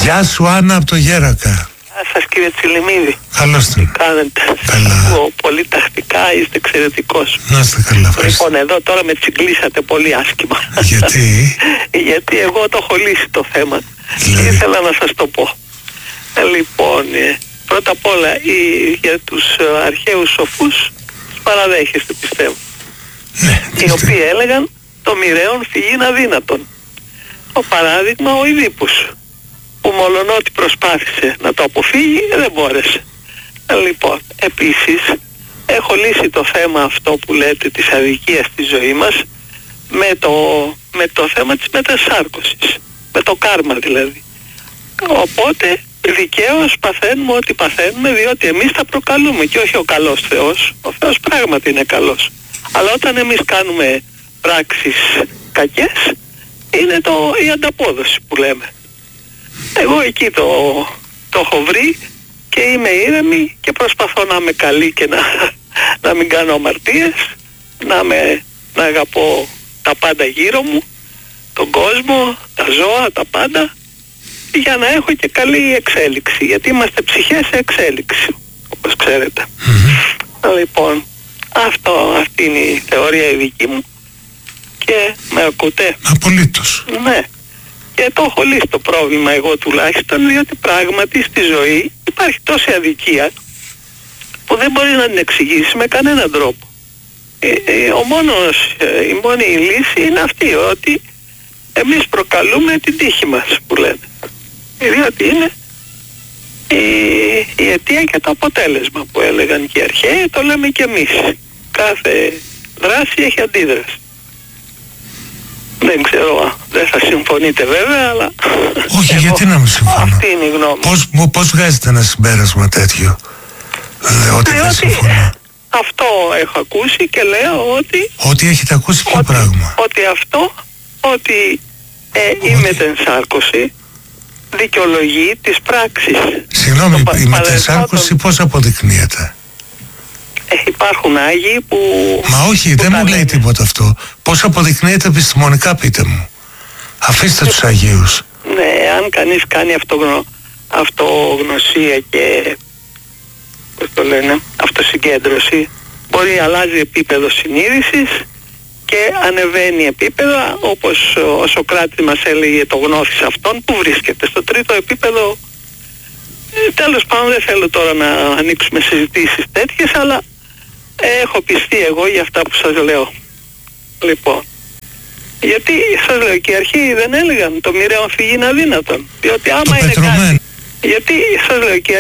Γεια σου Άννα από το Γέρακα. Γεια σας κύριε Τσιλιμίδη. Καλώς την. Τι κάνετε? Καλά. Πολύ τακτικά, είστε εξαιρετικός. Να είστε καλά, ευχαριστώ. Λοιπόν, εδώ τώρα με τσιγκλίσατε πολύ άσχημα. Γιατί? Γιατί εγώ το έχω λύσει το θέμα. Δηλαδή? Ήθελα να σας το πω. Λοιπόν, πρώτα απ' όλα για τους αρχαίους σοφούς τους παραδέχεστε, πιστεύω. Ναι, οι οποίοι έλεγαν το μοιραίον φυγήν αδύνατον. Το παράδειγμα ο Ιδίππους, που μολονότι προσπάθησε να το αποφύγει δεν μπόρεσε. Λοιπόν, επίσης έχω λύσει το θέμα αυτό που λέτε της αδικίας στη ζωή μας με το θέμα της μετασάρκωσης, με το κάρμα δηλαδή. Οπότε δικαίως παθαίνουμε ό,τι παθαίνουμε, διότι εμείς τα προκαλούμε και όχι ο καλός Θεός. Ο Θεός πράγματι είναι καλός, αλλά όταν εμείς κάνουμε πράξεις κακές είναι η ανταπόδοση που λέμε. Εγώ εκεί το έχω βρει και είμαι ήρεμη και προσπαθώ να είμαι καλή και να μην κάνω αμαρτίες, να αγαπώ τα πάντα γύρω μου, τον κόσμο, τα ζώα, τα πάντα, για να έχω και καλή εξέλιξη, γιατί είμαστε ψυχές σε εξέλιξη, όπως ξέρετε. Λοιπόν, αυτή είναι η θεωρία η δική μου και με ακούτε? Απολύτως. Ναι. Και το έχω λύσει το πρόβλημα εγώ τουλάχιστον, διότι πράγματι στη ζωή υπάρχει τόση αδικία που δεν μπορεί να την εξηγήσει με κανέναν τρόπο. Η μόνη λύση είναι αυτή, ότι εμείς προκαλούμε την τύχη μας που λένε. Διότι είναι η αιτία και το αποτέλεσμα που έλεγαν και οι αρχαίοι, το λέμε και εμείς. Κάθε δράση έχει αντίδραση. Δεν ξέρω, δεν θα συμφωνείτε βέβαια, αλλά... Όχι, γιατί να μην συμφωνώ? Αυτή είναι η γνώμη. Πώς βγάζετε ένα συμπέρασμα τέτοιο? Ότι δεν συμφωνώ. Αυτό έχω ακούσει και λέω ότι... Ότι έχετε ακούσει ποιο πράγμα? Ότι η μετενσάρκωση δικαιολογεί τις πράξεις. Συγγνώμη, η μετενσάρκωση πώς αποδεικνύεται? Υπάρχουν Άγιοι που... Μα όχι, δεν μου λέει τίποτα αυτό. Πώς αποδεικνύεται επιστημονικά, πείτε μου. Αφήστε τους Αγίους. Ναι, αν κανείς κάνει αυτογνωσία και αυτοσυγκέντρωση, μπορεί να αλλάζει επίπεδο συνείδησης και ανεβαίνει επίπεδα, όπως ο Σωκράτης μας έλεγε το γνώθις αυτόν που βρίσκεται στο τρίτο επίπεδο. Τέλος πάντων, δεν θέλω τώρα να ανοίξουμε συζητήσεις τέτοιες, αλλά έχω πιστεί εγώ για αυτά που σας λέω. Λοιπόν, γιατί σας λέω και οι αρχαίοι δεν έλεγαν το μοιραίον φυγήν αδύνατον, διότι άμα είναι κάτι... Γιατί σας λέω και